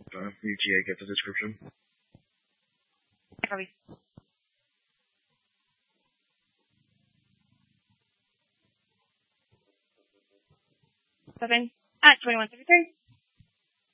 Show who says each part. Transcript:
Speaker 1: UGA get the description.
Speaker 2: Copy. 7 at 2173.